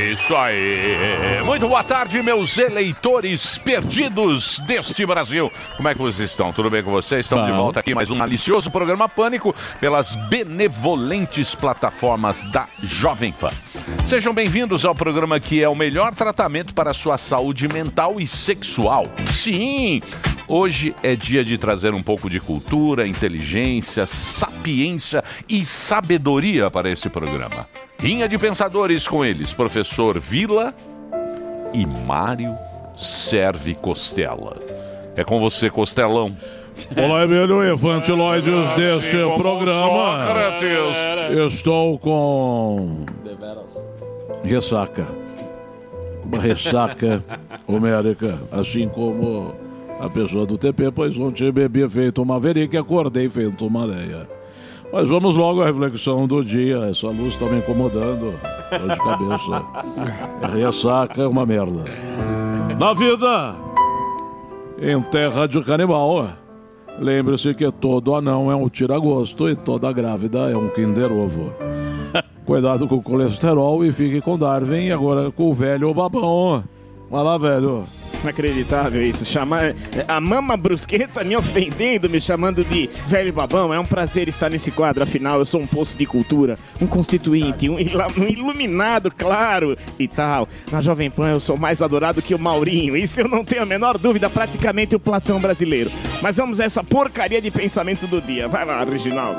Isso aí. Muito boa tarde, meus eleitores perdidos deste Brasil. Como é que vocês estão? Tudo bem com vocês? Estamos de volta aqui mais um malicioso programa Pânico pelas benevolentes plataformas da Jovem Pan. Sejam bem-vindos ao programa que é o melhor tratamento para a sua saúde mental e sexual. Sim! Hoje é dia de trazer um pouco de cultura, inteligência, sapiência e sabedoria para esse programa. Rinha de pensadores com eles, professor Vila e Mário Serve Costela. É com você, Costelão. Olá, Emílio, infantiloides deste programa. Estou com ressaca. Uma ressaca homérica, assim como a pessoa do TP, pois ontem bebi feito uma verica e acordei feito uma areia. Mas vamos logo à reflexão do dia. Essa luz está me incomodando. Dor de cabeça. Ressaca é uma merda. Na vida, em terra de canibal, lembre-se que todo anão é um tira-gosto e toda grávida é um Kinder Ovo. Cuidado com o colesterol e fique com Darwin. E agora com o velho babão. Vai lá, velho. Inacreditável isso, chamar a Mama Brusqueta me ofendendo, me chamando de velho babão. É um prazer estar nesse quadro, afinal eu sou um poço de cultura, um constituinte, um iluminado, claro, e tal. Na Jovem Pan eu sou mais adorado que o Maurinho, isso eu não tenho a menor dúvida, praticamente o Platão brasileiro. Mas vamos a essa porcaria de pensamento do dia. Vai lá, Reginaldo.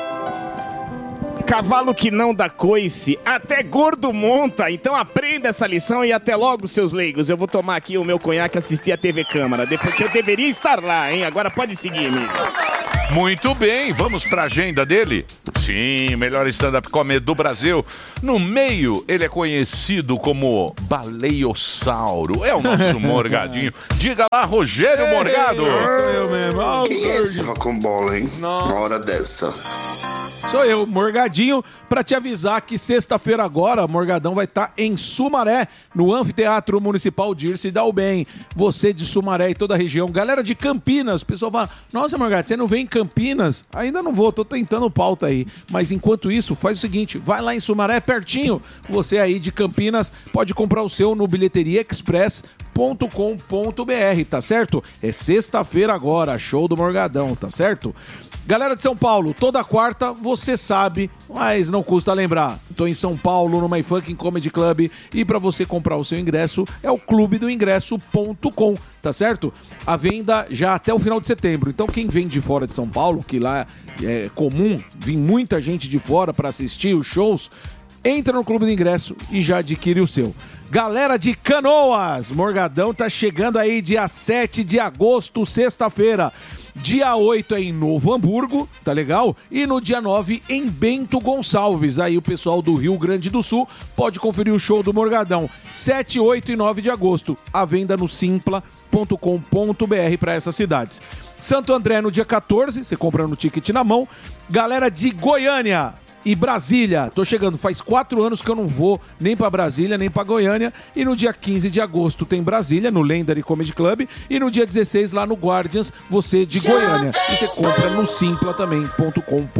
Cavalo que não dá coice, até gordo monta. Então aprenda essa lição e até logo, seus leigos. Eu vou tomar aqui o meu conhaque e assistir a TV Câmara, depois que eu deveria estar lá, hein? Agora pode seguir, amigo. Muito bem, vamos para a agenda dele? Sim, o melhor stand-up comedy do Brasil. No meio, ele é conhecido como Baleossauro. É o nosso Morgadinho. Diga lá, Rogério Morgado. Sou eu mesmo. Quem é esse rocambole, hein? Uma hora dessa. Sou eu, Morgadinho, pra te avisar que sexta-feira agora, Morgadão vai estar em Sumaré, no Anfiteatro Municipal Dirce Dá o Bem. Você de Sumaré e toda a região. Galera de Campinas, o pessoal fala, nossa, Morgadinho, você não vem em Campinas? Ainda não vou, tô tentando pauta aí. Mas enquanto isso, faz o seguinte, vai lá em Sumaré, pertinho. Você aí de Campinas pode comprar o seu no bilheteriaexpress.com.br, tá certo? É sexta-feira agora, show do Morgadão, tá certo? Galera de São Paulo, toda quarta, você sabe, mas não custa lembrar. Estou em São Paulo, no My Fucking Comedy Club, e para você comprar o seu ingresso, é o clubedoingresso.com, tá certo? A venda já até o final de setembro. Então quem vem de fora de São Paulo, que lá é comum, vem muita gente de fora para assistir os shows, entra no Clube do Ingresso e já adquire o seu. Galera de Canoas, Morgadão tá chegando aí dia 7 de agosto, sexta-feira. Dia 8 é em Novo Hamburgo, tá legal? E no dia 9 em Bento Gonçalves. Aí o pessoal do Rio Grande do Sul pode conferir o show do Morgadão. 7, 8 e 9 de agosto. A venda no simpla.com.br para essas cidades. Santo André no dia 14, você compra no ticket na mão. Galera de Goiânia e Brasília, tô chegando, faz 4 anos que eu não vou nem pra Brasília, nem pra Goiânia, e no dia 15 de agosto tem Brasília, no Legendary Comedy Club, e no dia 16 lá no Guardians, você de Goiânia, e você compra no simpla também.com.br.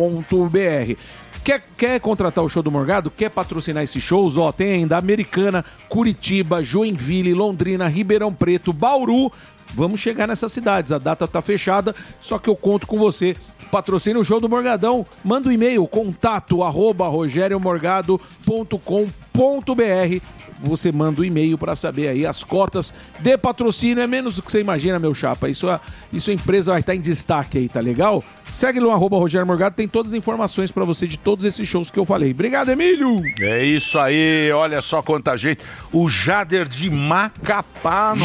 Quer contratar o show do Morgado? Quer patrocinar esses shows? Ó, tem ainda Americana, Curitiba, Joinville, Londrina, Ribeirão Preto, Bauru. Vamos chegar nessas cidades, a data tá fechada, só que eu conto com você. Patrocina o show do Morgadão, manda um e-mail, contato@rogeriomorgado.com.br. Você manda um e-mail para saber aí as cotas de patrocínio, é menos do que você imagina, meu chapa. Isso a empresa vai estar em destaque aí, tá legal? Segue no @Rogério Morgado, tem todas as informações para você de todos esses shows que eu falei. Obrigado, Emílio! É isso aí, olha só quanta gente. O Jader de Macapá.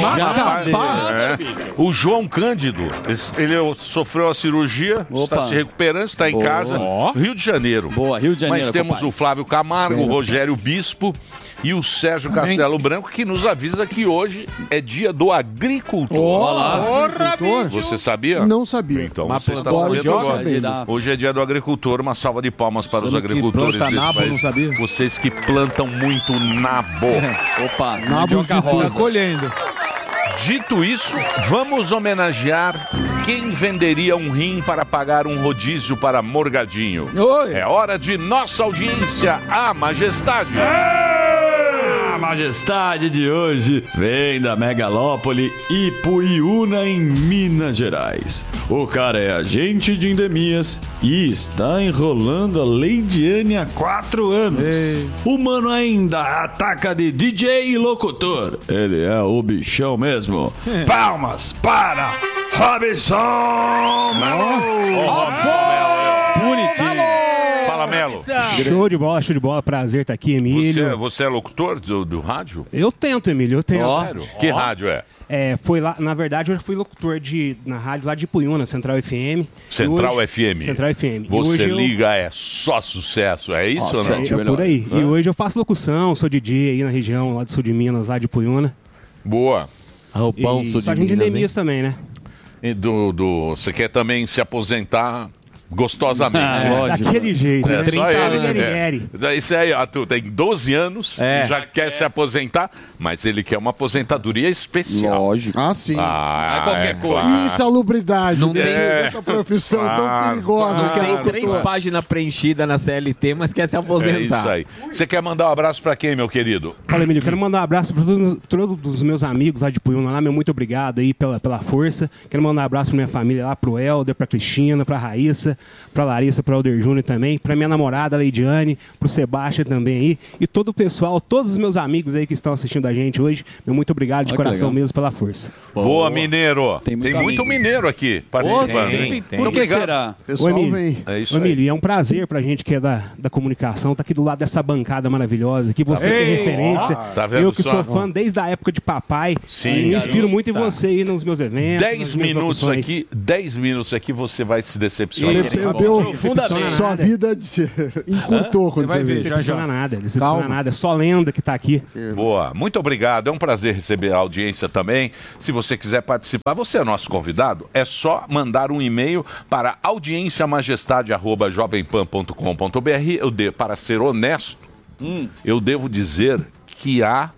O João Cândido, ele sofreu a cirurgia, está se recuperando, está em casa. Rio de Janeiro. Boa, Rio de Janeiro. Mas temos o Flávio Camargo, o Rogério Bispo e o Sérgio Castelo Branco, que nos avisa que hoje é dia do agricultor. Olá, você sabia? Não sabia. Então você está sabendo agora. Hoje é dia do agricultor, uma salva de palmas para os agricultores desse país. Não sabia. Vocês que plantam muito nabo. Opa, nabo de rosa. Tá colhendo. Dito isso, vamos homenagear quem venderia um rim para pagar um rodízio para Morgadinho. Oi. É hora de nossa audiência, a majestade. majestade de hoje vem da megalópole Ipuiuna, em Minas Gerais. O cara é agente de endemias e está enrolando a Leidiane há 4 anos. O mano ainda ataca de DJ e locutor. Ele é o bichão mesmo. Palmas para Robson Melo! Bonitinho. Fala, Melo. Show de bola. Prazer estar aqui, Emílio. Você é locutor do rádio? Eu tento, Emílio, eu tento. Sério? Que rádio é? Foi lá, na verdade, eu fui locutor na rádio lá de Ipuiuna, Central FM. Central FM. Central FM. Você liga, é só sucesso, é isso ou não? É por aí. E hoje eu faço locução, sou DJ aí na região, lá do sul de Minas, lá de Ipuiuna. Boa. Roupão, sul de Minas. Só de endemias também, né? E você quer também se aposentar gostosamente. Daquele jeito, né? 30 anos. Isso aí, tu tem 12 anos, já quer se aposentar, mas ele quer uma aposentadoria especial. Lógico. Ah, sim. Não é qualquer coisa. Claro. Insalubridade não tem essa profissão tão perigosa. Não tem 3 páginas preenchidas na CLT, mas quer se aposentar. É isso aí. Você quer mandar um abraço pra quem, meu querido? Fala, Emílio, quero mandar um abraço pra todos os meus amigos lá de Ipuiuna, lá, meu muito obrigado aí pela força. Quero mandar um abraço pra minha família lá, pro Helder, pra Cristina, pra Raíssa, pra Larissa, pro Helder Júnior também, pra minha namorada, Leidiane, pro Sebastião também aí, e todo o pessoal, todos os meus amigos aí que estão assistindo a gente hoje, meu muito obrigado de coração mesmo pela força. Boa, mineiro! Tem muito mineiro aqui participando. Por que será? Pessoal, Emílio, é isso Emílio, é um prazer pra gente que é da comunicação, tá aqui do lado dessa bancada maravilhosa, que você tem referência, tá vendo eu que só? sou fã desde a época de papai, me inspiro muito em você aí nos meus eventos. 10 minutos aqui você vai se decepcionar. Sua vida encurtou quando você vê. Decepciona nada, é só lenda que tá aqui. Boa, muito obrigado, é um prazer receber a audiência também. Se você quiser participar, você é nosso convidado, é só mandar um e-mail para audienciamajestade@jovempan.com.br. Para ser honesto, eu devo dizer que há...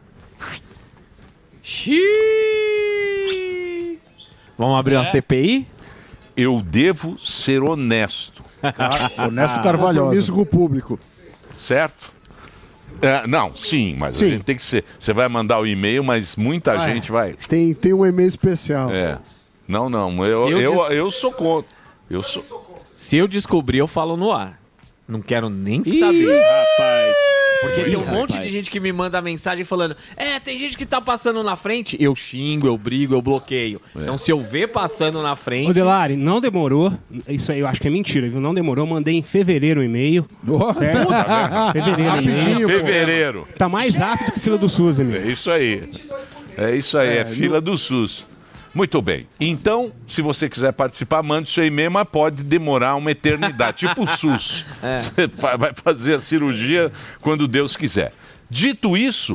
Vamos abrir uma CPI? Eu devo ser honesto. Honesto Carvalhosa. Compromisso com o público. Certo? Não, sim, mas a gente tem que ser. Você vai mandar o e-mail, mas muita gente vai. Tem um e-mail especial. Não, eu sou contra. Se eu descobrir, eu falo no ar. Não quero nem saber. Rapaz. Porque tem um monte de gente que me manda mensagem falando: tem gente que tá passando na frente. Eu xingo, eu brigo, eu bloqueio. Então, se eu ver passando na frente. Ô, Delari, não demorou. Isso aí eu acho que é mentira, viu? Não demorou. Mandei em fevereiro o e-mail. Certo? Fevereiro. Tá mais rápido que fila do SUS, amigo. É isso aí. É fila do SUS. Muito bem. Então, se você quiser participar, mande seu e-mail, mas pode demorar uma eternidade, tipo o SUS. Você vai fazer a cirurgia quando Deus quiser. Dito isso,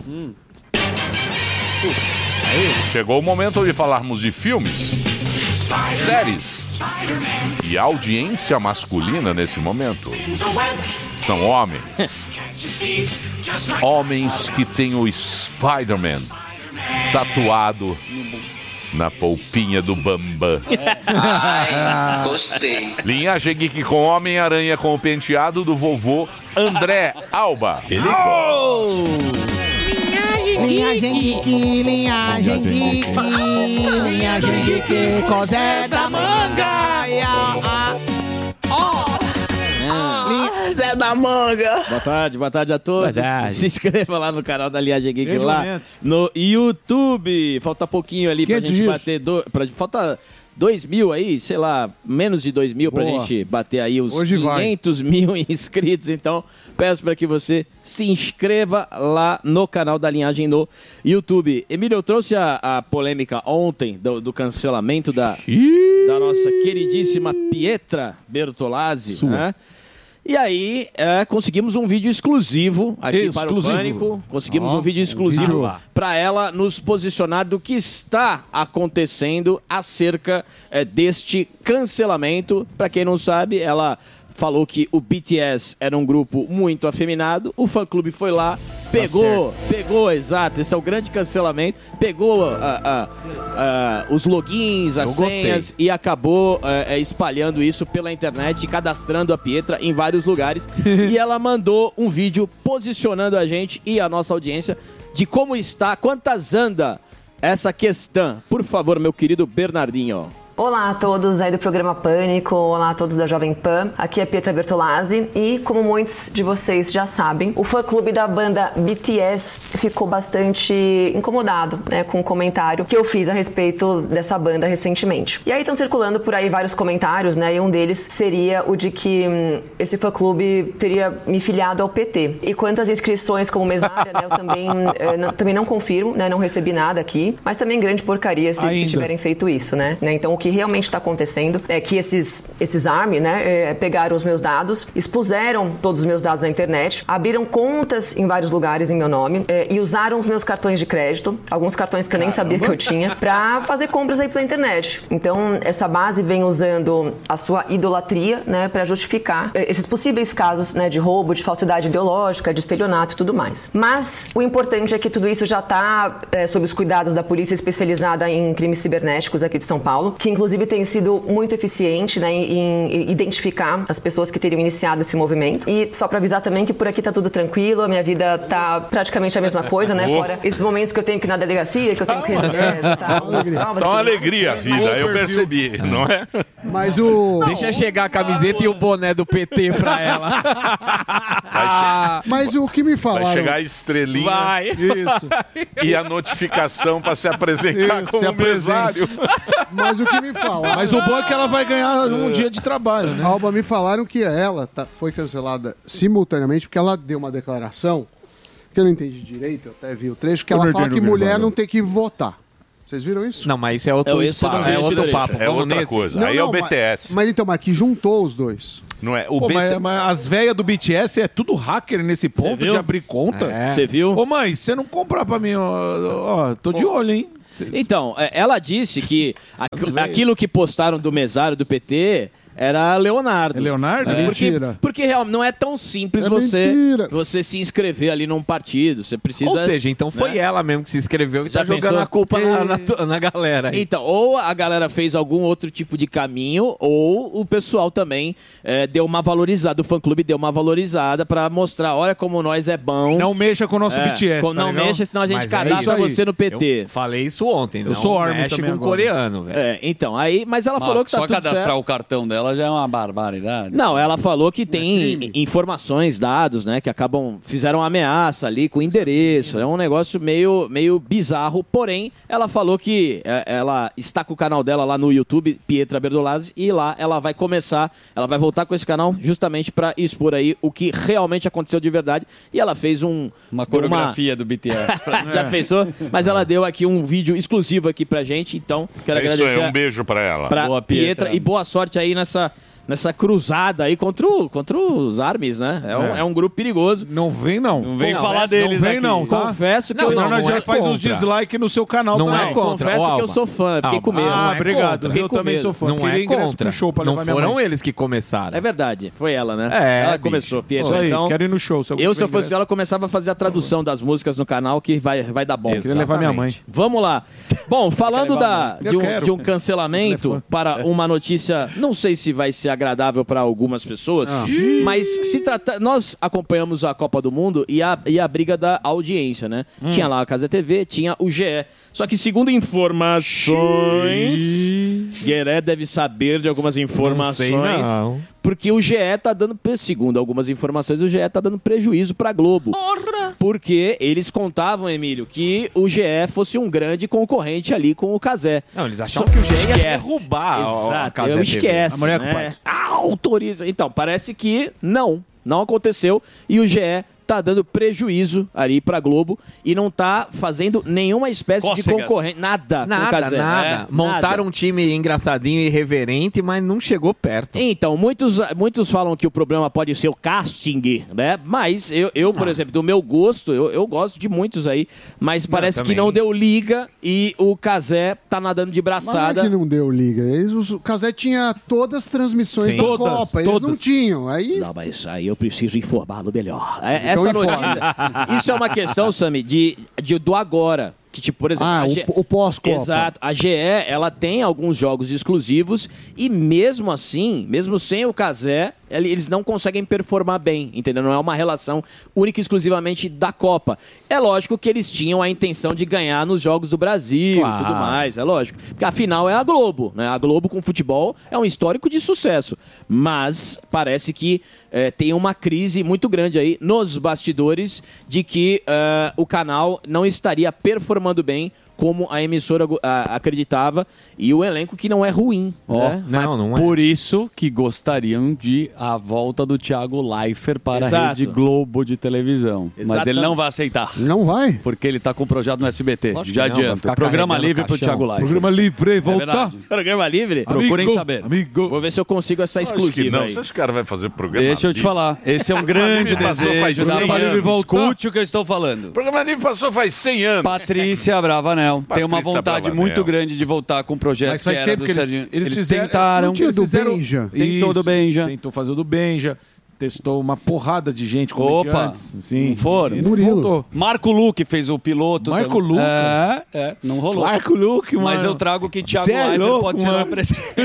chegou o momento de falarmos de filmes, séries e audiência masculina nesse momento. São homens. Homens que têm o Spider-Man tatuado na polpinha do Bambam. Gostei. Linhagem Geek com Homem-Aranha com o penteado do vovô André Alba. Ele Linhagem Geek, Linhagem Geek, Linhagem Geek, Cosé da Manga. Zé da Manga. Boa tarde a todos. Se inscreva lá no canal da Linhagem Geek lá no YouTube. Falta pouquinho ali pra gente bater. Falta 2.000 aí, sei lá, menos de 2.000 pra gente bater aí os 500 mil inscritos. Então, peço para que você se inscreva lá no canal da Linhagem no YouTube. Emílio, eu trouxe a polêmica ontem do cancelamento da nossa queridíssima Pietra Bertolazzi, né? E aí, conseguimos um vídeo exclusivo aqui para o Pânico. Conseguimos um vídeo exclusivo para ela nos posicionar do que está acontecendo acerca deste cancelamento. Para quem não sabe, ela falou que o BTS era um grupo muito afeminado, o fã-clube foi lá, pegou, exato, esse é o grande cancelamento, pegou os logins, as senhas e acabou espalhando isso pela internet e cadastrando a Pietra em vários lugares. E ela mandou um vídeo posicionando a gente e a nossa audiência de como está, quantas anda essa questão. Por favor, meu querido Bernardinho. Olá a todos aí do programa Pânico, olá a todos da Jovem Pan, aqui é Pietra Bertolazzi e como muitos de vocês já sabem, o fã-clube da banda BTS ficou bastante incomodado, né, com um comentário que eu fiz a respeito dessa banda recentemente. E aí estão circulando por aí vários comentários, né, e um deles seria o de que esse fã-clube teria me filiado ao PT. E quanto às inscrições como mesária, né, eu também não confirmo, né, não recebi nada aqui, mas também grande porcaria se tiverem feito isso, né. Então o que realmente está acontecendo é que esses ARMY, né, pegaram os meus dados, expuseram todos os meus dados na internet, abriram contas em vários lugares em meu nome e usaram os meus cartões de crédito, alguns cartões que eu nem sabia que eu tinha, para fazer compras aí pela internet. Então, essa base vem usando a sua idolatria, né, para justificar esses possíveis casos, né, de roubo, de falsidade ideológica, de estelionato e tudo mais. Mas o importante é que tudo isso já está sob os cuidados da polícia especializada em crimes cibernéticos aqui de São Paulo, que inclusive tem sido muito eficiente, né, em identificar as pessoas que teriam iniciado esse movimento. E só para avisar também que por aqui tá tudo tranquilo, a minha vida tá praticamente a mesma coisa, né? Fora esses momentos que eu tenho que ir na delegacia, que eu tenho que resolver, tá uma alegria a vida, eu percebi, não é? Mas o... Deixa chegar a camiseta e o boné do PT pra ela. Mas o que me falaram... Vai chegar a estrelinha. Vai. Isso. E a notificação para se apresentar como mesário. Mas o que me falaram... Mas o bom é que ela vai ganhar um dia de trabalho, né? Alba, me falaram que ela foi cancelada simultaneamente porque ela deu uma declaração que eu não entendi direito, eu até vi o trecho, que ela fala que mulher não tem que votar. Vocês viram isso? Não, mas isso é outro papo. É outro papo. É outra coisa. Não, aí é o BTS. Mas que juntou os dois. Não é? Mas as velhas do BTS é tudo hacker nesse ponto de abrir conta. Você viu? Ô mãe, você não comprar pra mim, ó, tô de olho, hein? Então, ela disse que aquilo que postaram do mesário do PT era Leonardo. É Leonardo? Porque realmente não é tão simples você se inscrever ali num partido. Você precisa. Ou seja, então foi ela mesmo que se inscreveu e tá jogando a culpa na galera. Então, ou a galera fez algum outro tipo de caminho, ou o pessoal também deu uma valorizada, o fã-clube deu uma valorizada pra mostrar, olha como nós é bom. Não mexa com o nosso BTS, não mexa, senão a gente cadastra você no PT. Eu falei isso ontem. Eu sou órgão mexe também com agora. coreano, velho. Então, aí, mas ela falou que tá só tudo cadastrar certo. o cartão dela já é uma barbaridade. Não, ela falou que tem informações, dados, né, que fizeram uma ameaça ali com endereço. É um negócio meio bizarro. Porém, ela falou que ela está com o canal dela lá no YouTube, Pietra Bertolazzi, e lá ela vai voltar com esse canal justamente para expor aí o que realmente aconteceu de verdade. E ela fez uma coreografia do BTS. Já pensou? Mas ela deu aqui um vídeo exclusivo aqui pra gente, então quero agradecer. Um beijo pra ela. Boa, Pietra. E boa sorte aí nessa cruzada aí contra os ARMYs, né? É um grupo perigoso. Não vem, não. Não vem falar deles Não vem, aqui. não, tá? Confesso que Nós já faz uns dislike no seu canal não também. É contra. Confesso que eu sou fã, fiquei com medo. Obrigado. Eu também sou fã. Não é contra. Show pra não levar foram minha mãe. eles que começaram. É verdade, foi ela, né? Ela começou, Pietra. Isso aí, Então, quero ir no show. se eu fosse ela, começava a fazer a tradução das músicas no canal, que vai dar bom. Queria levar minha mãe. Vamos lá. Bom, falando de um cancelamento para uma notícia, não sei se vai ser agradável para algumas pessoas, mas nós acompanhamos a Copa do Mundo e a briga da audiência, né? Tinha lá a Casa TV, tinha o GE. Só que segundo informações, Gueré deve saber de algumas informações. Não. Porque o GE tá dando, segundo algumas informações, o GE tá dando prejuízo pra Globo. Porra! Porque eles contavam, Emílio, que o GE fosse um grande concorrente ali com o Cazé. Não, eles achavam que o GE ia derrubar a Cazé. Esquece, a mulher né? Autoriza. Então, parece que não aconteceu e o GE tá dando prejuízo ali pra Globo e não tá fazendo nenhuma espécie de concorrente. Nada. Nada. Montaram um time engraçadinho e irreverente, mas não chegou perto. Então, muitos falam que o problema pode ser o casting, né? Mas eu por exemplo, do meu gosto, eu gosto de muitos aí, mas parece que não deu liga e o Cazé tá nadando de braçada. Mas não é que não deu liga. O Cazé tinha todas as transmissões da Copa. Eles não tinham. Aí... Não, mas aí eu preciso informá-lo melhor. Essa notícia... Isso é uma questão, Sami, do agora. Que, tipo, por exemplo, o pós-Copa. Exato. A GE, ela tem alguns jogos exclusivos e mesmo assim, mesmo sem o Cazé, eles não conseguem performar bem, entendeu? Não é uma relação única e exclusivamente da Copa. É lógico que eles tinham a intenção de ganhar nos Jogos do Brasil e tudo mais, é lógico. Porque afinal é a Globo, né? A Globo com futebol é um histórico de sucesso. Mas parece que tem uma crise muito grande aí nos bastidores de que o canal não estaria performando bem como a emissora acreditava, e o elenco que não é ruim. Né? Não é. Por isso que gostariam de a volta do Thiago Leifert para a Rede Globo de televisão. Mas ele não vai aceitar. Não vai? Porque ele está com um projeto no SBT. Lógico Já que não, adianta. Programa livre para o Thiago Leifert. Programa livre, voltar. Programa livre? Procurem saber. Vou ver se eu consigo essa exclusiva aí. Não, esse cara vai fazer programa Deixa eu te falar. Esse é um grande desejo da Livre. Escute o que eu estou falando. O programa livre passou faz 100 anos. Patrícia Bravanel tem uma vontade muito grande de voltar com o projeto que era do Serginho. Eles tentaram. Tentou do Benja. Tentou fazer o do Benja. Testou uma porrada de gente com Opa, sim. Não foram? Voltou. Marco Luque fez o piloto. Marco Lucas? Não rolou. Marco Luque, mano. Mas eu trago que Thiago Leifert pode ser uma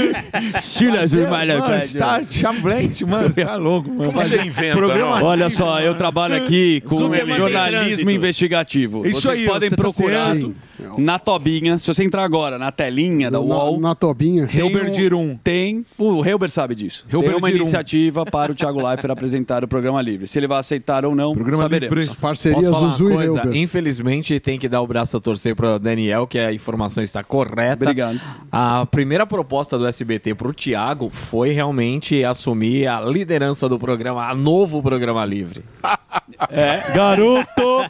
presidente. Tá chablente, mano. Tá louco, mano. Como você inventa, Olha só, eu trabalho aqui com jornalismo investigativo. Isso Vocês aí, podem você procurar na Tobinha. Se você entrar agora na telinha da UOL. Na Tobinha. Helber Girum. O Helber sabe disso. Tem uma iniciativa para o Thiago Leifert apresentar o Programa Livre. Se ele vai aceitar ou não, saberemos. Parcerias Zuzu e Helber. Infelizmente, tem que dar o braço a torcer para o Daniel, que a informação está correta. Obrigado. A primeira proposta do SBT para o Thiago foi realmente assumir a liderança do programa, a novo Programa Livre. Garoto!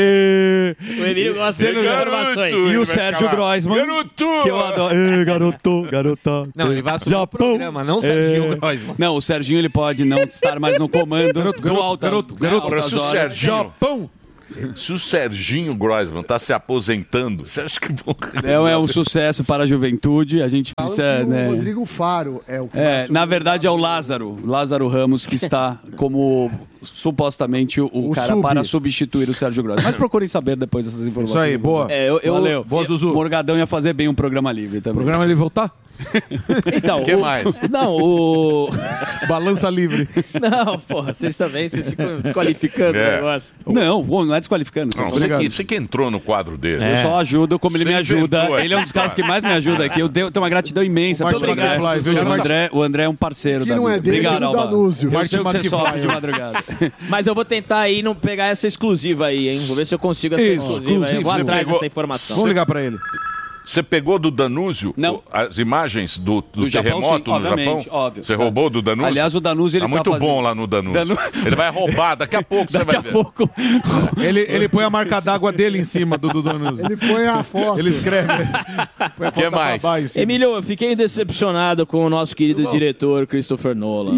O Emílio gosta de informações. E o Sérgio Groisman. Garoto! Que eu adoro. Garota. Não, ele vai assumir o programa, não o Serginho Groisman. Não, o Serginho ele pode não estar mais no comando. Garoto. Se o Serginho... Japão! Se o Serginho Groisman está se aposentando, você acha que é um sucesso para a juventude. A gente precisa, né? O Rodrigo Faro é o que na verdade é o Lázaro Ramos que está como supostamente o cara para substituir o Sérgio Groisman. Mas procurem saber depois dessas informações. Isso aí, boa. Valeu. Boa, Zuzu. O Morgadão ia fazer bem um programa livre também. Programa livre voltar? Então, o que mais? Não, o... Balança livre. Não, porra, vocês ficam desqualificando o negócio. Não é desqualificando. Não, você que entrou no quadro dele. Eu só ajudo como ele me ajuda. Ele é um dos caras que mais me ajuda aqui. Eu tenho uma gratidão imensa pelo André. O André é um parceiro da vida. Obrigado, Alba. Eu sei que você sofre de madrugada. Mas eu vou tentar aí não pegar essa exclusiva aí, hein? Vou ver se eu consigo essa exclusiva aí. Eu vou atrás dessa informação. Vamos ligar pra ele. Você pegou do Danúzio as imagens do terremoto no Japão? Óbvio. Você roubou do Danúzio? Aliás, o Danúzio ele tá muito bom lá no Danúzio. Ele vai roubar, daqui a pouco você vai ver. Daqui a pouco. Ele põe a marca d'água dele em cima do Danúzio. Ele põe a foto. Ele escreve. Põe a foto da babá em cima. Emílio, eu fiquei decepcionado com o nosso querido diretor Christopher Nolan.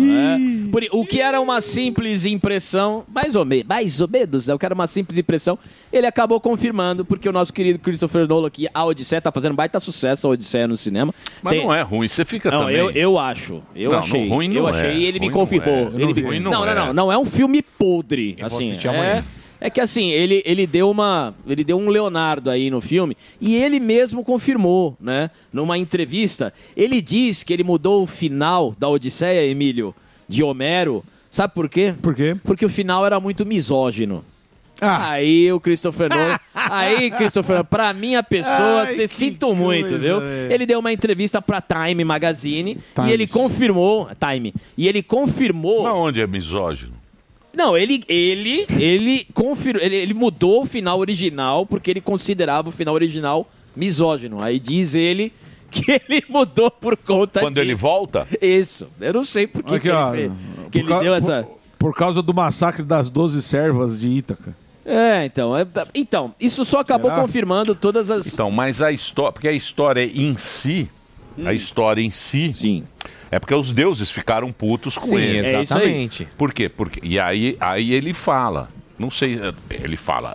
O que era uma simples impressão, mais ou menos, eu quero uma simples impressão, ele acabou confirmando, porque o nosso querido Christopher Nolan, que a Odisseia tá fazendo baita sucesso, a Odisseia no cinema. Mas não é ruim, você fica também. Eu acho. Eu achei. Ruim não eu achei e ele me confirmou. Não é um filme podre. Assim, é que assim, ele deu um Leonardo aí no filme e ele mesmo confirmou, né? Numa entrevista, ele diz que ele mudou o final da Odisseia, Emílio, de Homero. Sabe por quê? Por quê? Porque o final era muito misógino. Aí o Christopher Nolan... pra minha pessoa, você sinto muito, viu? Ele deu uma entrevista pra Time Magazine e ele confirmou... E ele confirmou... Mas onde é misógino? Não, ele mudou o final original porque ele considerava o final original misógino. Aí diz ele que ele mudou por conta Quando disso. Ele volta? Isso. Eu não sei por que ele fez. Que ele deu essa... Por causa do massacre das 12 servas de Ítaca. Então, isso só acabou confirmando todas as... Então, mas a história... Porque a história em si... A história em si... Sim. É porque os deuses ficaram putos com ele. Exatamente. Por quê? E aí ele fala... Não sei... Ele fala...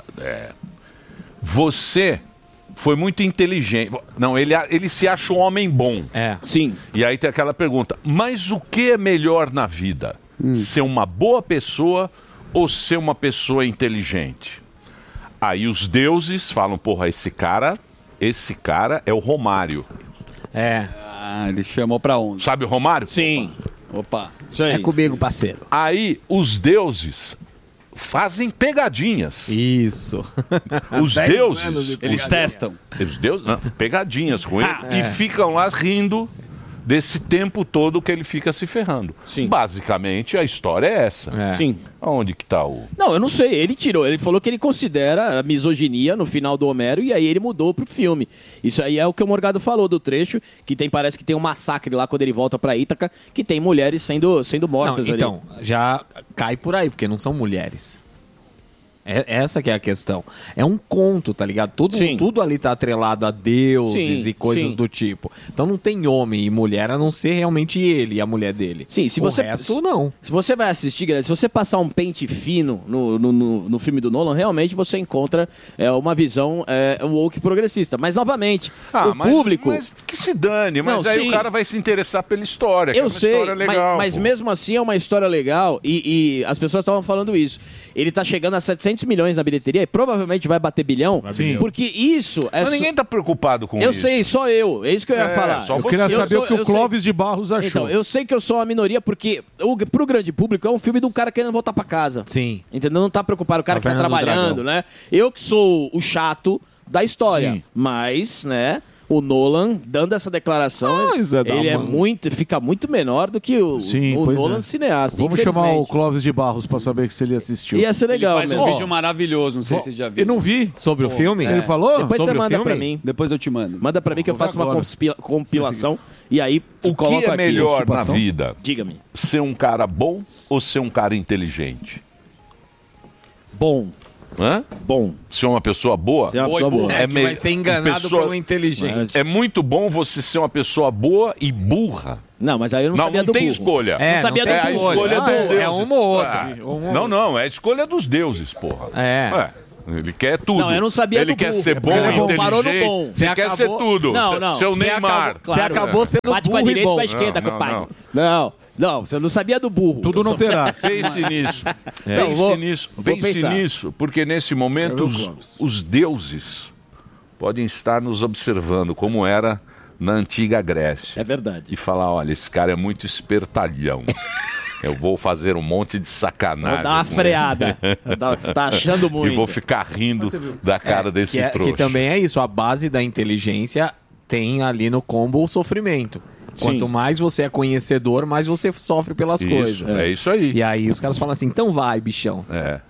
você... Foi muito inteligente. Não, ele se acha um homem bom. Sim. E aí tem aquela pergunta: mas o que é melhor na vida? Ser uma boa pessoa ou ser uma pessoa inteligente? Aí os deuses falam: porra, esse cara é o Romário. Ele chamou pra onde? Sabe o Romário? Sim. Opa. É comigo, parceiro. Aí os deuses fazem pegadinhas. Isso. Os deuses, eles testam. Os deuses, não, pegadinhas com ele e ficam lá rindo desse tempo todo que ele fica se ferrando. Sim. Basicamente, a história é essa. Sim. Aonde que tá o... Não, eu não sei. Ele falou que ele considera a misoginia no final do Homero e aí ele mudou pro filme. Isso aí é o que o Morgado falou do trecho, que parece que tem um massacre lá quando ele volta pra Ítaca, que tem mulheres sendo mortas ali. Então, já cai por aí, porque não são mulheres. Essa que é a questão. É um conto, tá ligado? Tudo ali tá atrelado a deuses e coisas do tipo. Então não tem homem e mulher, a não ser realmente ele e a mulher dele. Sim, o resto, não. Se você vai assistir, galera, se você passar um pente fino no filme do Nolan, realmente você encontra uma visão woke progressista. Mas, novamente, público... Mas que se dane, mas não, aí sim. o cara vai se interessar pela história, que Eu é uma sei, história legal. mas mesmo assim é uma história legal e as pessoas estavam falando isso. Ele tá chegando a 700 milhões na bilheteria e provavelmente vai bater bilhão, porque isso é... Mas ninguém tá preocupado com isso. Eu sei, só eu. É isso que eu ia falar. Eu queria saber o que o Clóvis de Barros achou. Então, eu sei que eu sou uma minoria porque pro grande público é um filme de um cara querendo voltar pra casa. Sim. Entendeu? Não tá preocupado, o cara que tá trabalhando, né? Eu que sou o chato da história, mas, né... O Nolan, dando essa declaração, ele fica muito menor do que o Nolan cineasta. Vamos chamar o Clóvis de Barros pra saber se ele assistiu. Ia ser legal, ele faz um vídeo maravilhoso, não sei se você já viu. Eu não vi. Sobre o filme? Ele falou? Depois sobre você manda filme? pra mim. Depois eu te mando. Manda pra mim que eu faço uma compilação e aí O que é melhor na vida? Diga-me. Ser um cara bom ou ser um cara inteligente? Bom. Hã? Bom. Ser uma pessoa boa? Ser uma pessoa boa. É que vai ser enganado pelo inteligente. É muito bom você ser uma pessoa boa e burra. Não, mas aí eu não sabia do burro. Não tem escolha. Não sabia do burro. É a escolha dos deuses. É uma ou outra. Não, é a escolha dos deuses, porra. Ele quer tudo. Não, eu não sabia ele do quer burro. ser bom, Ele parou no inteligente. bom. Você quer ser tudo. Não. Seu Neymar. Você acabou sendo bate burro pra direita e bom. pra esquerda, compadre. Não, você não sabia do burro. Tudo não terá. Pense nisso. Vou Pense pensar. nisso. Porque nesse momento os deuses podem estar nos observando como era na antiga Grécia. É verdade. E falar, olha, esse cara é muito espertalhão. Eu vou fazer um monte de sacanagem. Vou dar uma freada. Tá achando muito. E vou ficar rindo da cara desse trouxa. Que também é isso. A base da inteligência tem ali no combo o sofrimento. Quanto mais você é conhecedor, mais você sofre pelas coisas. É isso aí. E aí os caras falam assim, então vai, bichão.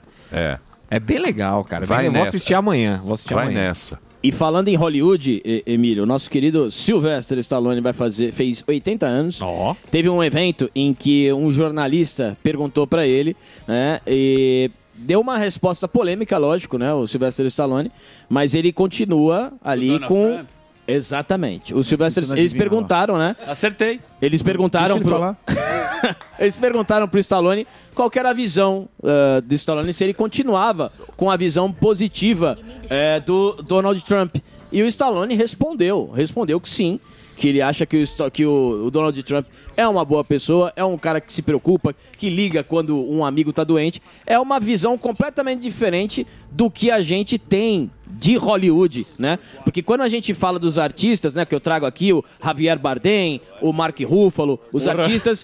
É bem legal, cara. Eu vou assistir amanhã. Vai nessa. E falando em Hollywood, Emílio, o nosso querido Sylvester Stallone fez 80 anos. Teve um evento em que um jornalista perguntou pra ele, né, e deu uma resposta polêmica, lógico, né, o Sylvester Stallone, mas ele continua ali com... Trump. Exatamente. O Sylvester, eles perguntaram, né? Acertei. Eles perguntaram eles perguntaram pro Stallone qual que era a visão do Stallone, se ele continuava com a visão positiva do Donald Trump. E o Stallone respondeu que sim, que ele acha que o Donald Trump é uma boa pessoa, é um cara que se preocupa, que liga quando um amigo tá doente. É uma visão completamente diferente do que a gente tem de Hollywood, né? Porque quando a gente fala dos artistas, né, que eu trago aqui, o Javier Bardem, o Mark Ruffalo, os artistas,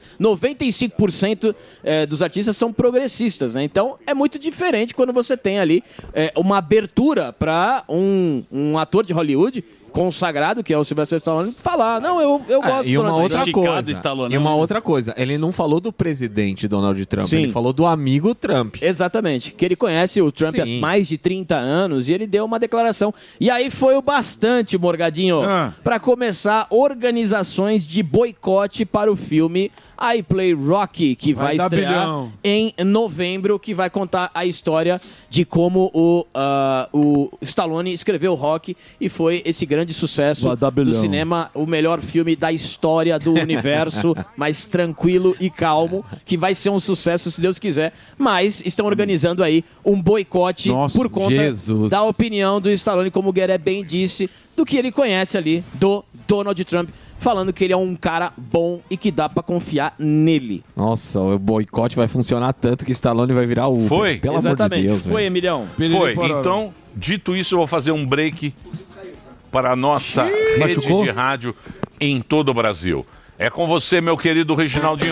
95% dos artistas são progressistas, né? Então é muito diferente quando você tem ali uma abertura para um ator de Hollywood consagrado, que é o Sylvester Stallone, falar, não, eu gosto e do uma Donald outra Trump. coisa. Stallone, E uma outra coisa, ele não falou do presidente Donald Trump, ele falou do amigo Trump. Exatamente, que ele conhece o Trump há mais de 30 anos e ele deu uma declaração. E aí foi o bastante, Morgadinho, para começar organizações de boicote para o filme iPlay Rocky, que vai dar estrear bilhão. em novembro, que vai contar a história de como o Stallone escreveu Rocky e foi esse grande sucesso Vai dar do bilhão. cinema, o melhor filme da história do universo, mais tranquilo e calmo, que vai ser um sucesso se Deus quiser, mas estão organizando aí um boicote por conta Jesus. da opinião do Stallone, como o Gueré bem disse, do que ele conhece ali do Donald Trump, falando que ele é um cara bom e que dá pra confiar nele. Nossa, o boicote vai funcionar tanto que Stallone vai virar o Foi? Pelo Exatamente. amor de Deus, Foi, velho. Emilhão. Foi. Então, dito isso, eu vou fazer um break para a nossa rede Machucou? de rádio em todo o Brasil. É com você, meu querido Reginaldinho.